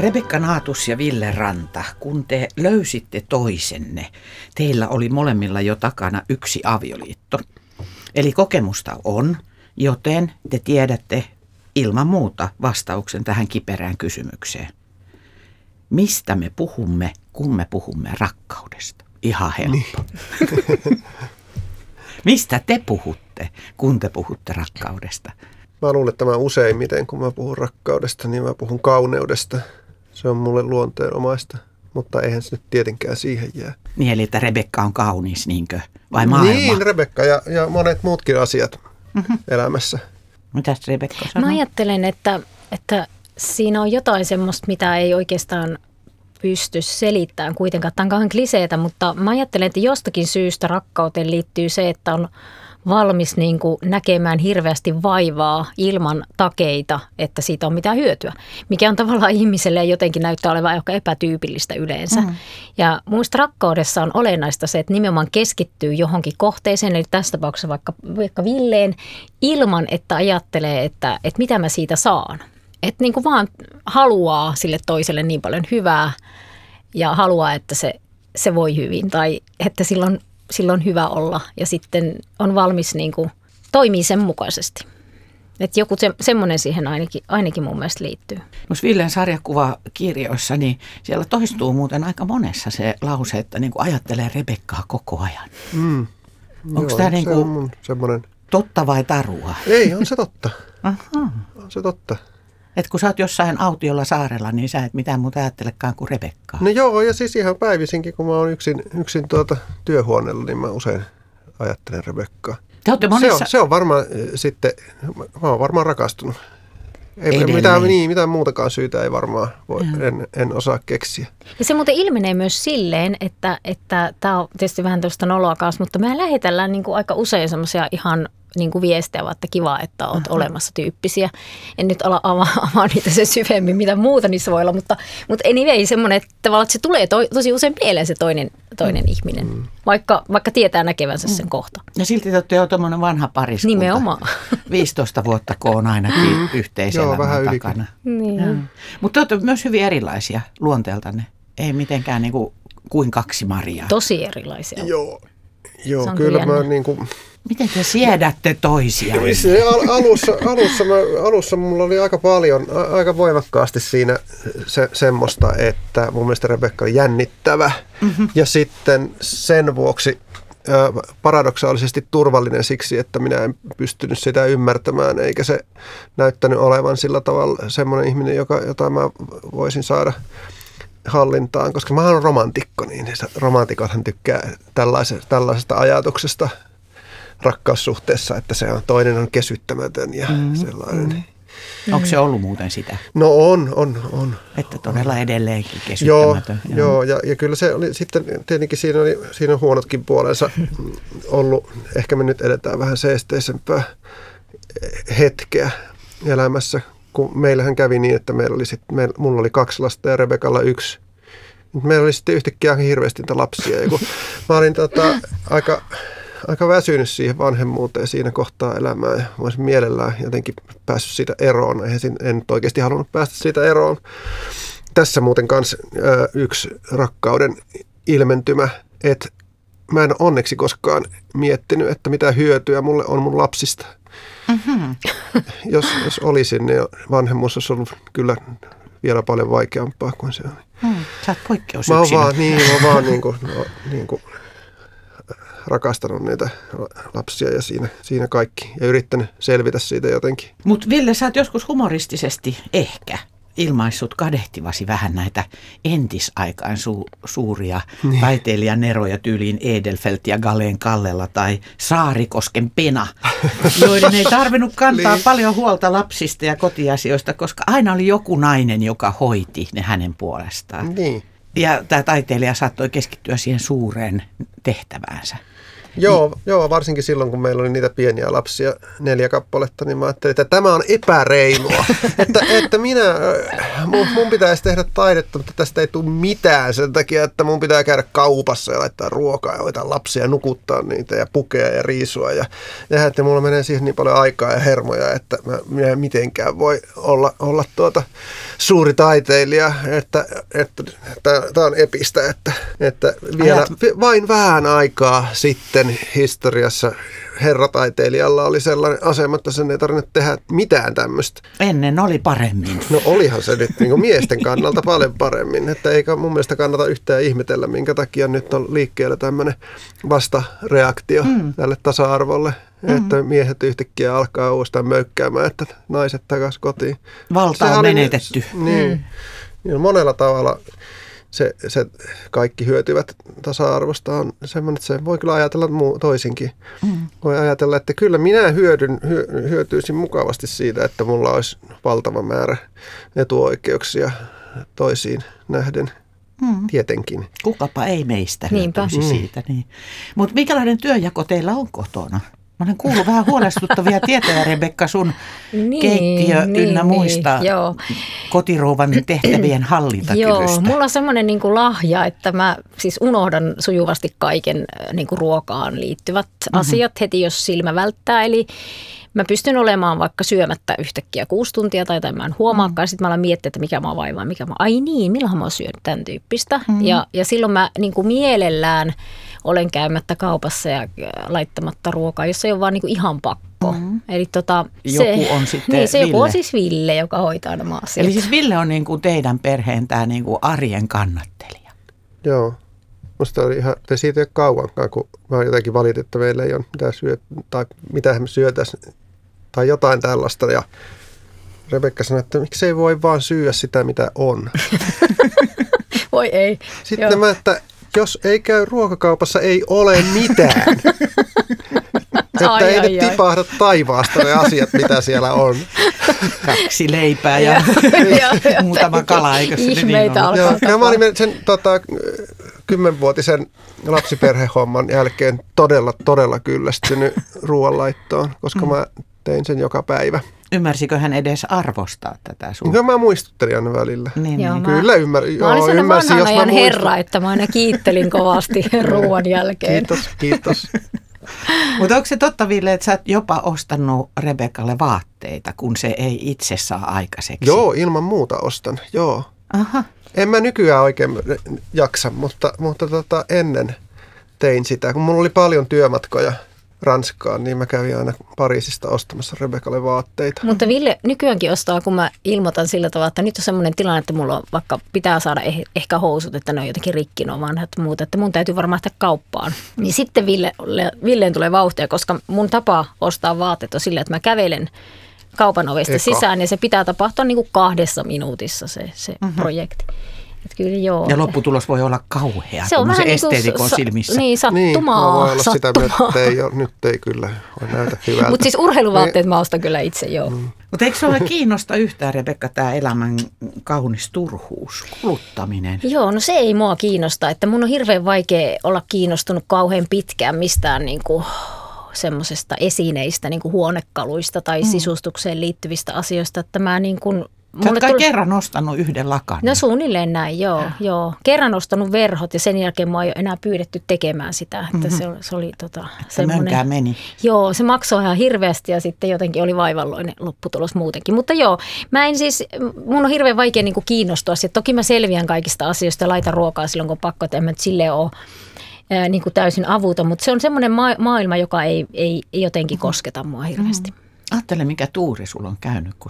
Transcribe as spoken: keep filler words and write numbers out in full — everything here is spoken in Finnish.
Rebekka Naatus ja Ville Ranta, kun te löysitte toisenne, teillä oli molemmilla jo takana yksi avioliitto. Eli kokemusta on, joten te tiedätte ilman muuta vastauksen tähän kiperään kysymykseen. Mistä me puhumme, kun me puhumme rakkaudesta? Ihan helppo. Niin. Mistä te puhutte, kun te puhutte rakkaudesta? Mä luulen, että mä useimmiten, kun mä puhun rakkaudesta, niin mä puhun kauneudesta. Se on mulle luonteenomaista, mutta eihän se nyt tietenkään siihen jää. Niin, eli että Rebekka on kaunis, niinkö? Vai maailma? Niin, Rebekka ja, ja monet muutkin asiat mm-hmm. elämässä. Mitäs Rebekka sanoo? Mä ajattelen, että, että siinä on jotain semmoista, mitä ei oikeastaan pysty selittämään kuitenkaan. Tämä on kauhean kliseetä, mutta mä ajattelen, että jostakin syystä rakkauteen liittyy se, että on valmis niin kuin näkemään hirveästi vaivaa ilman takeita, että siitä on mitään hyötyä. Mikä on tavallaan ihmiselle jotenkin näyttää olevan aika epätyypillistä yleensä. Mm. Ja muista rakkaudessa on olennaista se, että nimenomaan keskittyy johonkin kohteeseen, eli tässä tapauksessa vaikka, vaikka Villeen, ilman että ajattelee, että, että mitä mä siitä saan. Että niin kuin vaan haluaa sille toiselle niin paljon hyvää ja haluaa, että se, se voi hyvin tai että silloin silloin hyvä olla ja sitten on valmis niin kuin toimii sen mukaisesti. Että joku se, semmoinen siihen ainakin, ainakin mun mielestä liittyy. Nos Villen sarjakuvakirjoissa, niin siellä toistuu muuten aika monessa se lause, että niin kuin ajattelee Rebekkaa koko ajan. Mm. Onko tämä niin se kuin on semmoinen totta vai tarua? Ei, on se totta. Aha. On se totta. Että kun sä oot jossain autiolla saarella, niin sä et mitään muuta ajattelekaan kuin Rebekkaa. No joo, ja siis ihan päivisinkin, kun mä oon yksin, yksin tuota työhuoneella, niin mä usein ajattelen Rebekkaa. Monissa... Se, on, se on varmaan sitten, mä oon varmaan rakastunut. Ei mitään, niin, mitään muutakaan syytä ei varmaan voi, en, en osaa keksiä. Ja se muuten ilmenee myös silleen, että että tämä on tietysti vähän tällaista noloa kanssa, mutta me lähetellään niin kuin aika usein semmoisia ihan niin kuin viestejä, että kiva, että olet uh-huh. olemassa tyyppisiä. En nyt ala avaa, avaa niitä sen syvemmin, mitä muuta niissä voi olla, mutta, mutta anyway, semmoinen, että tavallaan että se tulee to, tosi usein mieleen se toinen, toinen mm. ihminen, mm. vaikka, vaikka tietää näkevänsä sen mm. kohta. Ja silti te olette jo tuommoinen vanha pariskunta. Nimenomaan. viisitoista vuotta, kun on ainakin yhteiselämän takana. Niin. Mutta te olette myös hyvin erilaisia luonteeltanne. Ei mitenkään niin kuin, kuin kaksi Mariaa. Tosi erilaisia. Joo, Joo kyllä mä niin kuin... Miten te siedätte toisiaan? Al- alussa, alussa, mä, alussa mulla oli aika paljon, a- aika voimakkaasti siinä se, semmoista, että mun mielestä Rebekka oli jännittävä. Mm-hmm. Ja sitten sen vuoksi ä, paradoksaalisesti turvallinen siksi, että minä en pystynyt sitä ymmärtämään, eikä se näyttänyt olevan sillä tavalla semmoinen ihminen, joka, jota mä voisin saada hallintaan, koska mä oon romantikko, niin romantikothan tykkää tällaisesta, tällaisesta ajatuksesta rakkaussuhteessa, että se on, toinen on kesyttämätön ja mm-hmm. sellainen. Mm-hmm. Onko se ollut muuten sitä? No on, on, on. Että todella edelleenkin kesyttämätön. Joo, joo ja, ja kyllä se oli sitten, tietenkin siinä oli siinä on huonotkin puolensa ollut, ehkä me nyt edetään vähän seesteisempää hetkeä elämässä, kun meillähän kävi niin, että meillä oli sit, meillä, mulla oli kaksi lasta ja Rebekalla yksi. Meillä oli sitten yhtäkkiä hirveästi niitä lapsia. Ja kun mä olin tota, aika, aika väsynyt siihen vanhemmuuteen siinä kohtaa elämää ja mä olisin mielellään jotenkin päässyt siitä eroon. Eihän siinä, en nyt oikeasti halunnut päästä siitä eroon. Tässä muuten kanssa yksi rakkauden ilmentymä, että mä en onneksi koskaan miettinyt, että mitä hyötyä mulle on mun lapsista. Mm-hmm. Jos, jos olisin, niin vanhemmuus olisi ollut kyllä vielä paljon vaikeampaa kuin se on. Hmm, sä oot poikkeus mä oon yksinä. vaan, niin, mä oon vaan niin kuin, no, niin kuin rakastanut niitä lapsia ja siinä, siinä kaikki. Ja yrittänyt selvitä siitä jotenkin. Mutta Ville, sä oot joskus humoristisesti ehkä ilmaissut kadehtivasi vähän näitä entisaikaan su- suuria niin. taiteilijaneroja tyyliin Edelfelt ja Galeen Kallella tai Saarikosken Pena, joiden ei tarvinnut kantaa niin. paljon huolta lapsista ja kotiasioista, koska aina oli joku nainen, joka hoiti ne hänen puolestaan. Niin. Ja tämä taiteilija saattoi keskittyä siihen suureen tehtäväänsä. Joo, niin. joo, varsinkin silloin, kun meillä oli niitä pieniä lapsia, neljä kappaletta, niin mä ajattelin, että tämä on epäreilua. että, että minä, mun, mun pitäisi tehdä taidetta, mutta tästä ei tule mitään sen takia, että mun pitää käydä kaupassa ja laittaa ruokaa ja hoitaa lapsia ja nukuttaa niitä ja pukea ja riisua. Ja, ja että mulla menee siihen niin paljon aikaa ja hermoja, että mä, minä en mitenkään voi olla, olla tuota suuri taiteilija, että tämä on epistä, että, että vielä Ajat... vain vähän aikaa sitten historiassa herrataiteilijalla oli sellainen asema, että sen ei tarvinnut tehdä mitään tämmöistä. Ennen oli paremmin. No olihan se nyt niin kuin miesten kannalta paljon paremmin, että eikä mun mielestä kannata yhtään ihmetellä, minkä takia nyt on liikkeellä tämmöinen vastareaktio mm. tälle tasa-arvolle, mm. että miehet yhtäkkiä alkaa uudestaan möykkäämään, että naiset takaisin kotiin. Valta on menetetty. Niin, mm. niin monella tavalla se, se kaikki hyötyvät tasa-arvosta on semmoinen, että se voi kyllä ajatella muu, toisinkin. Mm. Voi ajatella, että kyllä minä hyödyn, hyö, hyötyisin mukavasti siitä, että mulla olisi valtava määrä etuoikeuksia toisiin nähden. Mm. Tietenkin. Kukapa ei meistä hyötyisi siitä. Niin. Mutta minkälainen työjako teillä on kotona? Mä olen kuullut vähän huolestuttavia tietoja, Rebekka, sun niin, keittiö niin, ynnä muista niin, kotirouvan tehtävien hallintakyvystä. Joo, mulla on semmoinen niin kuin lahja, että mä siis unohdan sujuvasti kaiken niin kuin ruokaan liittyvät mm-hmm. asiat heti, jos silmä välttää. Eli mä pystyn olemaan vaikka syömättä yhtäkkiä kuusi tuntia tai jotain mä en huomaakaan. Mm. Sitten mä alan miettiä, että mikä mä vaivaa, mikä mä, ai niin, milloin mä oon syönyt tämän tyyppistä. Mm. Ja, ja silloin mä niin kuin mielellään olen käymättä kaupassa ja laittamatta ruokaa, jos ei ole vaan niin kuin ihan pakko. Mm. Eli tota, joku se, on sitten niin, se Ville. Joku on siis Ville, joka hoitaa nämä asiat. Eli siis Ville on niin kuin teidän perheen tämä niin kuin arjen kannattelija. Joo. Musta oli ihan, te siitä ei ole kauankaan, kun mä oon jotenkin valitettu, että meillä ei ole mitään syöt, tai mitä me syötäisiin, tai jotain tällaista. Ja Rebekka sanoi, että miksei voi vaan syödä sitä, mitä on. Voi ei. Sitten Joo. mä, että jos ei käy ruokakaupassa, ei ole mitään. Että ai, ei ai, ne ai. tipahda taivaasta ne asiat, mitä siellä on. Kaksi leipää ja, ja muutama kala, eikö se ihmeitä niin alkaa tapahtua. Ja mä olin sen tota, kymmenvuotisen lapsiperhehomman jälkeen todella, todella kyllästynyt ruoanlaittoon, koska mm. mä tein sen joka päivä. Ymmärsikö hän edes arvostaa tätä sun? Kyllä mä muistuttelin aina välillä. Niin, joo, Kyllä mä, ymmär, mä joo, olin sellainen ymmärsin, vanhan jos ajan mä herra, että mä aina kiittelin kovasti ruoan jälkeen. Kiitos, kiitos. Mutta onko se totta, Ville, että sä oot jopa ostanut Rebekalle vaatteita, kun se ei itse saa aikaiseksi? Joo, ilman muuta ostan, joo. Aha. En mä nykyään oikein jaksa, mutta, mutta tota, ennen tein sitä. Kun mulla oli paljon työmatkoja Ranskaan, niin mä kävin aina Pariisista ostamassa Rebekalle vaatteita. Mutta Ville nykyäänkin ostaa, kun mä ilmoitan sillä tavalla, että nyt on semmoinen tilanne, että mulla on vaikka pitää saada eh- ehkä housut, että ne on jotenkin rikki, ne on vanhat muuta, että mun täytyy varmaan lähteä kauppaan. Niin sitten Ville, Villeen tulee vauhtia, koska mun tapa ostaa vaatteet on sillä, että mä kävelen kaupan ovesta Eka. sisään ja se pitää tapahtua niin kuin kahdessa minuutissa se, se mm-hmm. projekti. Että kyllä joo. Ja lopputulos voi olla kauhea, se on vähän niin esteetikon sa- silmissä. Niin, sattumaa. Niin, voi olla sattumaa. sitä, että ei ole, nyt ei kyllä ole näytä hyvältä. Mutta siis urheiluvaatteet mä ostan kyllä itse, joo. Mm. Mutta eikö se ole kiinnosta yhtään, Rebekka, tämä elämän kaunis turhuus, kuluttaminen? Joo, no se ei mua kiinnosta, että mun on hirveän vaikea olla kiinnostunut kauhean pitkään mistään niin kuin semmoisesta esineistä, niin kuin huonekaluista tai mm. sisustukseen liittyvistä asioista, että mä niin kuin Sä oot kai tuli... kerran ostanut yhden lakan. No suunnilleen näin, joo, joo. Kerran ostanut verhot ja sen jälkeen mua ei ole enää pyydetty tekemään sitä. Että mm-hmm. se oli, se oli tota, semmoinen. meni. Joo, se maksoi ihan hirveästi ja sitten jotenkin oli vaivalloinen lopputulos muutenkin. Mutta joo, mä en siis, mun on hirveän vaikea niin kuin kiinnostua. Sitten toki mä selviän kaikista asioista ja laitan ruokaa silloin kun pakko, että en mä nyt silleen ole ää, niin kuin täysin avuton. Mutta se on semmoinen ma- maailma, joka ei, ei, ei jotenkin kosketa mua hirveästi. Mm-hmm. Ajattele, mikä tuuri sulla on käynyt, kun